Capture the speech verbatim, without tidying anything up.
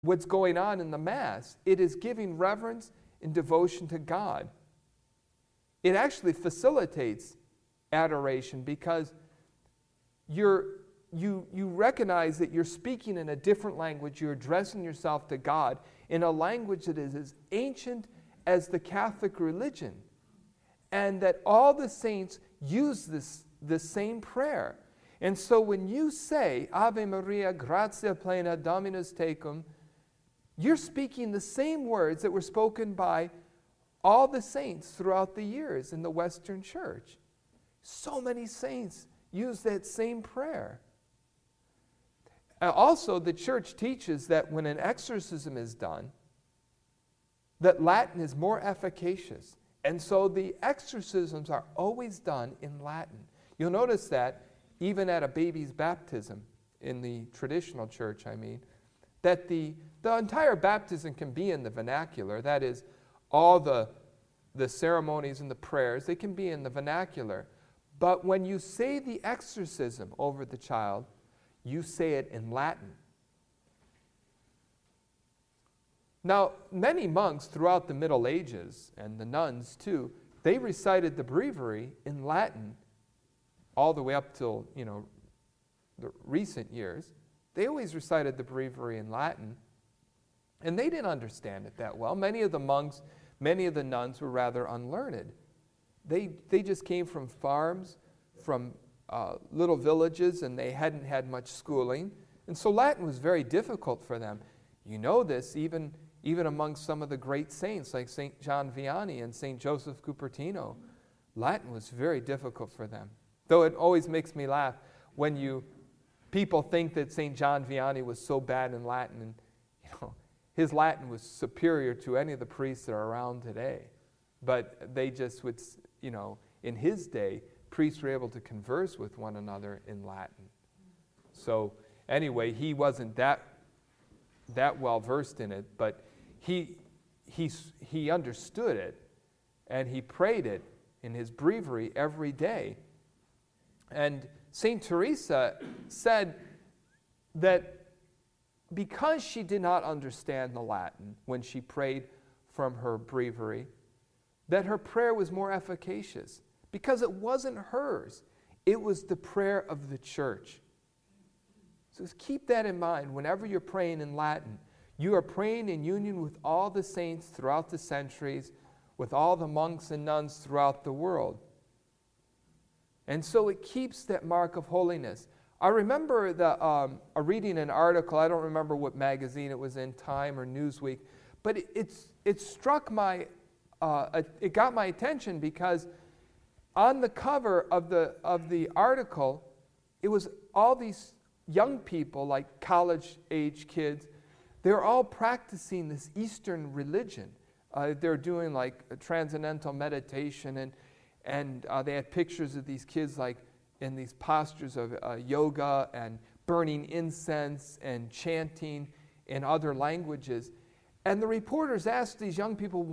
what's going on in the Mass. It is giving reverence and devotion to God. It actually facilitates adoration because you're, you, you recognize that you're speaking in a different language. You're addressing yourself to God in a language that is as ancient as the Catholic religion. And that all the saints use this, this same prayer. And so when you say, Ave Maria, gratia plena, Dominus tecum, you're speaking the same words that were spoken by all the saints throughout the years in the Western Church. So many saints use that same prayer. Uh, also, the Church teaches that when an exorcism is done, that Latin is more efficacious. And so the exorcisms are always done in Latin. You'll notice that even at a baby's baptism, in the traditional church, I mean, that the, the entire baptism can be in the vernacular. That is, all the, the ceremonies and the prayers, they can be in the vernacular. But when you say the exorcism over the child, you say it in Latin. Now, many monks throughout the Middle Ages, and the nuns too, they recited the breviary in Latin all the way up till, you know, the recent years. They always recited the breviary in Latin, and they didn't understand it that well. Many of the monks, many of the nuns were rather unlearned. They, they just came from farms, from uh, little villages, and they hadn't had much schooling. And so Latin was very difficult for them. You know this even, even among some of the great saints like Saint John Vianney and Saint Joseph Cupertino. Latin was very difficult for them. Though it always makes me laugh when you people think that Saint John Vianney was so bad in Latin, and you know, his Latin was superior to any of the priests that are around today. But they just would, you know, in his day, priests were able to converse with one another in Latin. So anyway, he wasn't that that well versed in it, but he he he understood it, and he prayed it in his breviary every day. And Saint Teresa said that because she did not understand the Latin when she prayed from her breviary, that her prayer was more efficacious because it wasn't hers. It was the prayer of the church. So keep that in mind whenever you're praying in Latin. You are praying in union with all the saints throughout the centuries, with all the monks and nuns throughout the world. And so it keeps that mark of holiness. I remember the, um, uh, reading an article, I don't remember what magazine it was in, Time or Newsweek, but it, it's, it struck my, uh, it got my attention because on the cover of the, of the article, it was all these young people, like college-age kids. They were all practicing this Eastern religion. Uh, they're doing like a transcendental meditation, and And uh, they had pictures of these kids like in these postures of uh, yoga and burning incense and chanting in other languages. And the reporters asked these young people,